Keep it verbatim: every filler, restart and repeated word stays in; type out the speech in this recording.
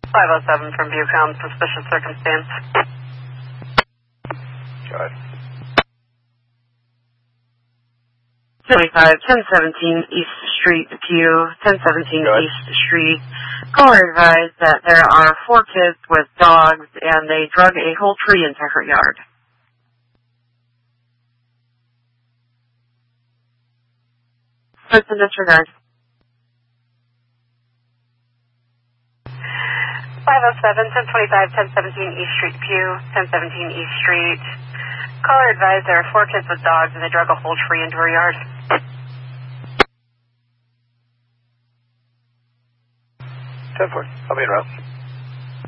five oh seven from Bucom, suspicious circumstance. Go ahead. twenty-five, ten seventeen East Street, Pew, ten seventeen East Street. Caller advised that there are four kids with dogs and they drug a whole tree into her yard. Person disregard. five oh seven, ten twenty-five, ten seventeen East Street, Pew, ten seventeen East Street. Caller advised there are four kids with dogs and they drug a whole tree into her yard. ten four. I'll be in route.